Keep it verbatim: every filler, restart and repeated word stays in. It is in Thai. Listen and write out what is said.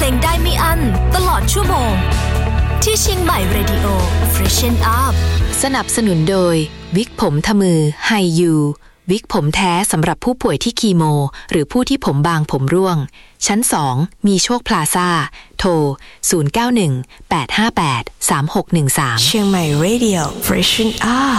ลงได้ไม่อั้นตลอดชั่วโมงที่เชียงใหม่ Radio Freshen Up สนับสนุนโดยวิกผมทมือไฮยูวิกผมแท้สำหรับผู้ป่วยที่คีโมหรือผู้ที่ผมบางผมร่วงชั้นสองมีโชคพลาซ่าโทรศูนย์ เก้า หนึ่ง แปด ห้า แปด สาม หก หนึ่ง สามเชียงใหม่ Radio Freshen Up